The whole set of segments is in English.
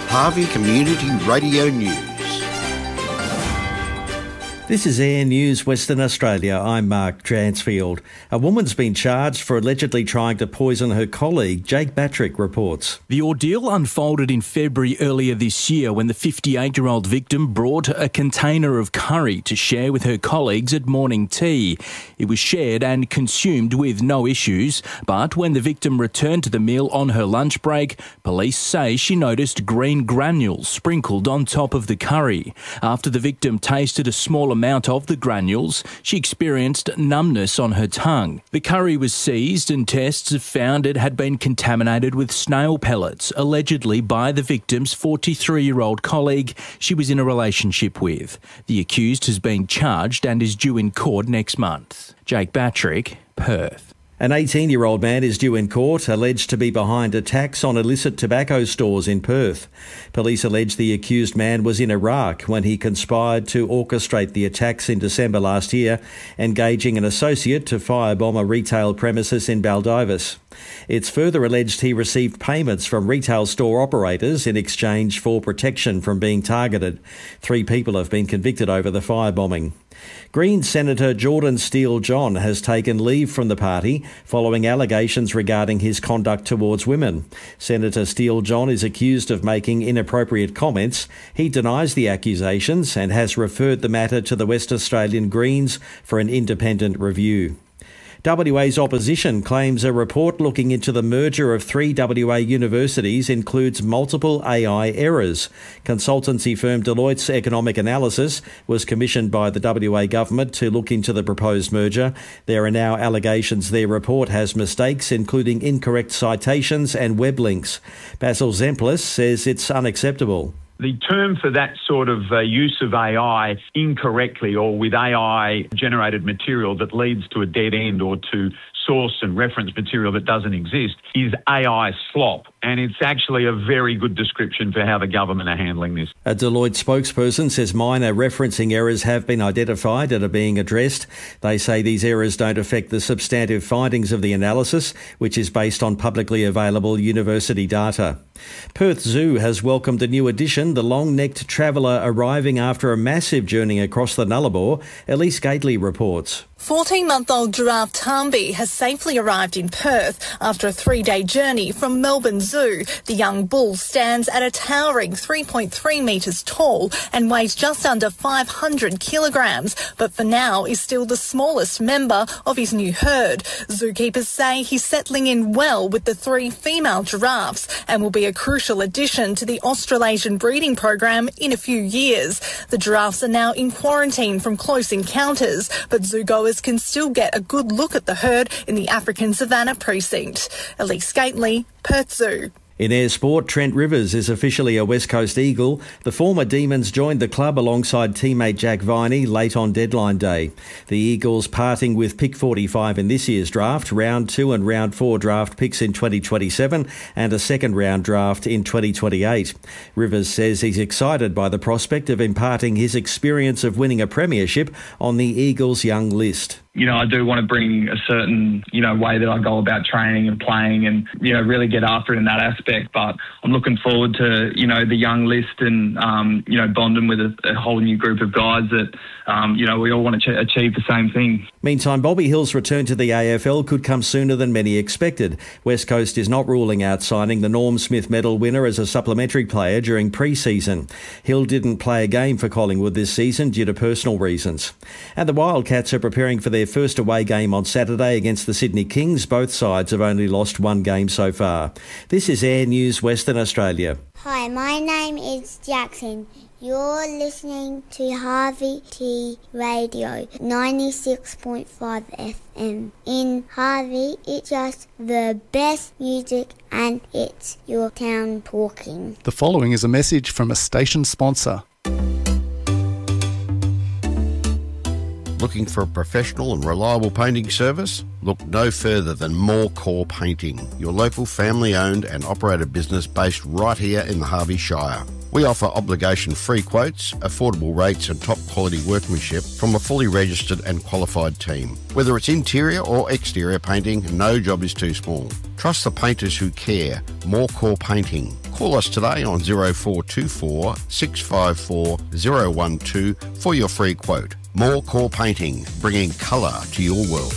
Harvey Community Radio News. This is Air News Western Australia. I'm Mark Dransfield. A woman's been charged for allegedly trying to poison her colleague. Jake Batrick reports. The ordeal unfolded in February earlier this year when the 58-year-old victim brought a container of curry to share with her colleagues at morning tea. It was shared and consumed with no issues, but when the victim returned to the meal on her lunch break, police say she noticed green granules sprinkled on top of the curry. After the victim tasted a small amount of the granules, she experienced numbness on her tongue. The curry was seized and tests have found it had been contaminated with snail pellets, allegedly by the victim's 43-year-old colleague she was in a relationship with. The accused has been charged and is due in court next month. Jake Batrick, Perth. An 18-year-old man is due in court, alleged to be behind attacks on illicit tobacco stores in Perth. Police allege the accused man was in Iraq when he conspired to orchestrate the attacks in December last year, engaging an associate to firebomb a retail premises in Baldivis. It's further alleged he received payments from retail store operators in exchange for protection from being targeted. 3 people have been convicted over the firebombing. Greens Senator Jordan Steele-John has taken leave from the party following allegations regarding his conduct towards women. Senator Steele-John is accused of making inappropriate comments. He denies the accusations and has referred the matter to the West Australian Greens for an independent review. WA's opposition claims a report looking into the merger of 3 WA universities includes multiple AI errors. Consultancy firm Deloitte's economic analysis was commissioned by the WA government to look into the proposed merger. There are now allegations their report has mistakes, including incorrect citations and web links. Basil Zemplis says it's unacceptable. The term for that sort of use of AI incorrectly or with AI-generated material that leads to a dead end or to source and reference material that doesn't exist is AI slop. And it's actually a very good description for how the government are handling this. A Deloitte spokesperson says minor referencing errors have been identified and are being addressed. They say these errors don't affect the substantive findings of the analysis, which is based on publicly available university data. Perth Zoo has welcomed a new addition, the long-necked traveller arriving after a massive journey across the Nullarbor. Elise Gately reports. 14-month-old giraffe Tambi has safely arrived in Perth after a 3-day journey from Melbourne Zoo. The young bull stands at a towering 3.3 metres tall and weighs just under 500 kilograms, but for now is still the smallest member of his new herd. Zookeepers say he's settling in well with the 3 female giraffes and will be a crucial addition to the Australasian breeding program in a few years. The giraffes are now in quarantine from close encounters, but zoogoers can still get a good look at the herd in the African Savannah precinct. Elise Gately, Perth Zoo. In air sport, Trent Rivers is officially a West Coast Eagle. The former Demons joined the club alongside teammate Jack Viney late on deadline day. The Eagles parting with pick 45 in this year's draft, round 2 and round 4 draft picks in 2027 and a second round draft in 2028. Rivers says he's excited by the prospect of imparting his experience of winning a premiership on the Eagles' young list. I do want to bring a certain, way that I go about training and playing and, really get after it in that aspect. But I'm looking forward to, the young list and, bonding with a whole new group of guys that, we all want to achieve the same thing. Meantime, Bobby Hill's return to the AFL could come sooner than many expected. West Coast is not ruling out signing the Norm Smith Medal winner as a supplementary player during pre-season. Hill didn't play a game for Collingwood this season due to personal reasons. And the Wildcats are preparing for their first away game on Saturday against the Sydney Kings. Both sides have only lost 1 game so far. This is Air News Western Australia. Hi, my name is Jackson. You're listening to Harvey T Radio 96.5 FM. In Harvey, it's just the best music and it's your town talking. The following is a message from a station sponsor. Looking for a professional and reliable painting service? Look no further than More Core Painting, your local family-owned and operated business based right here in the Harvey Shire. We offer obligation-free quotes, affordable rates and top-quality workmanship from a fully registered and qualified team. Whether it's interior or exterior painting, no job is too small. Trust the painters who care. More Core Painting. Call us today on 0424 654 012 for your free quote. More Core Painting, bringing colour to your world.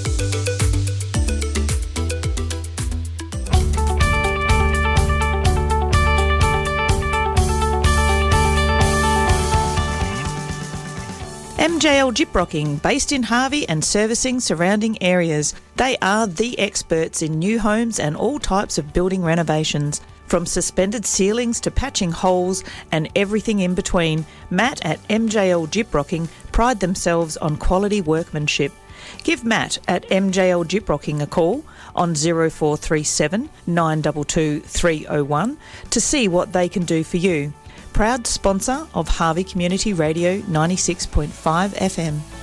MJL Gyprocking, based in Harvey and servicing surrounding areas. They are the experts in new homes and all types of building renovations. From suspended ceilings to patching holes and everything in between, Matt at MJL Gyprocking pride themselves on quality workmanship. Give Matt at MJL Gyprocking a call on 0437 922 301 to see what they can do for you. Proud sponsor of Harvey Community Radio 96.5 FM.